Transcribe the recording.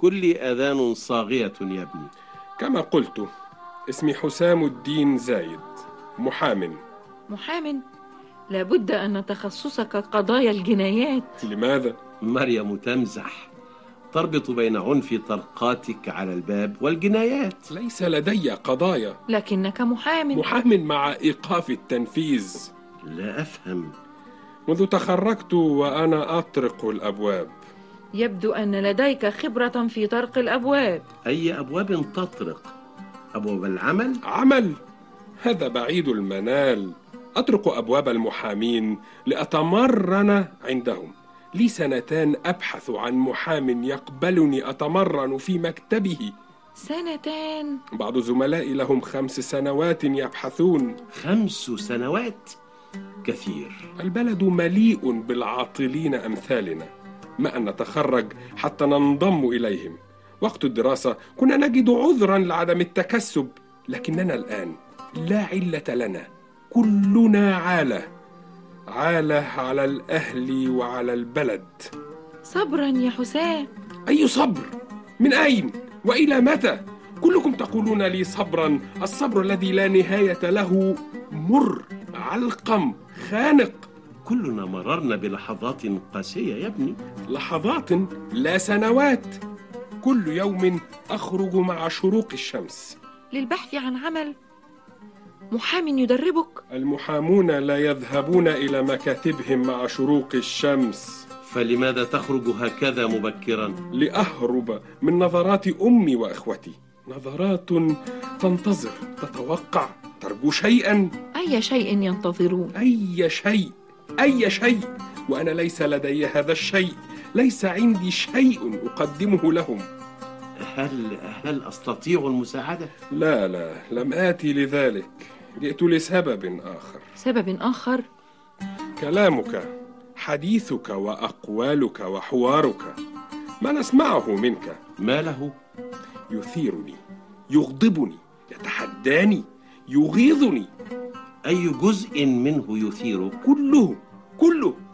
للكل آذان صاغية يا ابني. كما قلت، اسمي حسام الدين زايد، محام. محام؟ لابد أن تخصصك قضايا الجنايات. لماذا؟ مريم تمزح، تربط بين عنف طرقاتك على الباب والجنايات. ليس لدي قضايا. لكنك محام. محام مع إيقاف التنفيذ. لا أفهم. منذ تخرجت وأنا أطرق الأبواب. يبدو أن لديك خبرة في طرق الأبواب. أي أبواب تطرق؟ أبواب العمل؟ عمل؟ هذا بعيد المنال. أطرق أبواب المحامين لأتمرن عندهم. لي 2 أبحث عن محام يقبلني أتمرن في مكتبه. 2؟ بعض زملائي لهم 5 سنوات يبحثون. 5 سنوات؟ كثير. البلد مليء بالعاطلين أمثالنا، ما أن نتخرج حتى ننضم إليهم. وقت الدراسة كنا نجد عذرا لعدم التكسب، لكننا الآن لا علة لنا، كلنا عالة على الأهل وعلى البلد. صبرا يا حسام. أي صبر؟ من أين؟ وإلى متى؟ كلكم تقولون لي صبرا. الصبر الذي لا نهاية له مر، علقم، خانق. كلنا مررنا بلحظات قاسية يا ابني. لحظات لا سنوات. كل يوم أخرج مع شروق الشمس للبحث عن عمل. محام يدربك؟ المحامون لا يذهبون إلى مكاتبهم مع شروق الشمس. فلماذا تخرج هكذا مبكرا؟ لأهرب من نظرات أمي وإخوتي. نظرات تنتظر، تتوقع، ترجو شيئا. أي شيء ينتظرون؟ أي شيء، وأنا ليس لدي هذا الشيء. ليس عندي شيء أقدمه لهم. هل أستطيع المساعدة؟ لا، لم آتي لذلك. جئت لسبب آخر. سبب آخر؟ كلامك، حديثك وأقوالك وحوارك، ما نسمعه منك. ما له؟ يثيرني، يغضبني، يتحداني، يغيظني. أي جزء منه يثيرك؟ كله.